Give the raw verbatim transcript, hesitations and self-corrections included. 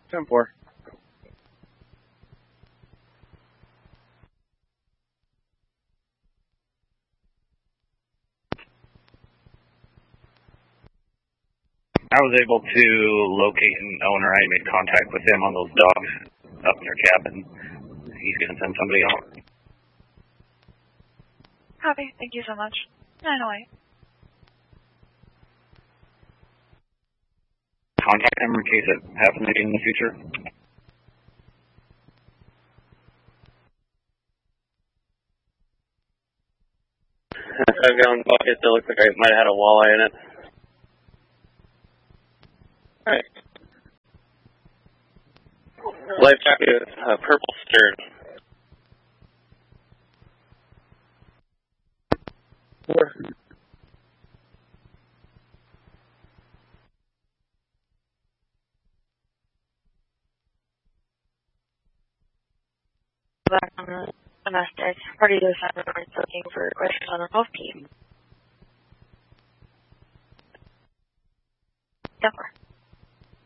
ten four. I was able to locate an owner. I made contact with him on those dogs up in their cabin. He's going to send somebody out. Copy. Thank you so much. nine oh eight. Contact him in case it happens again in the future. Five gallon bucket that looks like I might have had a walleye in it. Alright. Life jacket is uh, purple stern. Four. Back on the domestic. Party to seven is looking for questions on the both team. ten four.